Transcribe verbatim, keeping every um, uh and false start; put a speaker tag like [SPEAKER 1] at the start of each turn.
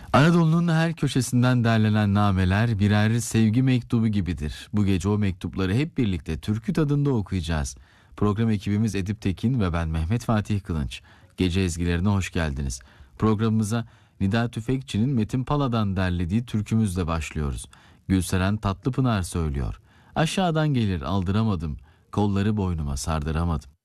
[SPEAKER 1] Anadolu'nun her köşesinden derlenen nameler birer sevgi mektubu gibidir. Bu gece o mektupları hep birlikte türkü tadında okuyacağız. Program ekibimiz Edip Tekin ve ben Mehmet Fatih Kılınç. Gece ezgilerine hoş geldiniz. Programımıza Nida Tüfekçi'nin Metin Pala'dan derlediği türkümüzle başlıyoruz. Gülseren Tatlıpınar söylüyor. Aşağıdan gelir aldıramadım, kolları boynuma sardıramadım.